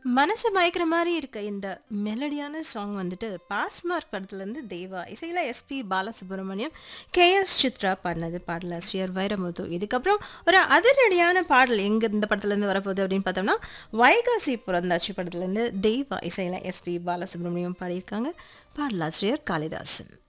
மனச மயக்கிற மாரி இருக்க இந்த மெலடியான சாங் வந்துட்டு பாஸ்மார்க் படத்துலேருந்து தேவா இசையில எஸ்பி பாலசுப்ரமணியம், கேஎஸ் சித்ரா பாடினது. பாடலாசிரியர் வைரமுத்து. இதுக்கப்புறம் ஒரு அதிரடியான பாடல் எங்க இந்த படத்துலேருந்து வரப்போகுது அப்படின்னு பார்த்தோம்னா, வைகாசி புறந்தாச்சி படத்துலேருந்து தேவா இசையில எஸ்பி பாலசுப்ரமணியம் பாடியிருக்காங்க. பாடலாசிரியர் காளிதாசன்.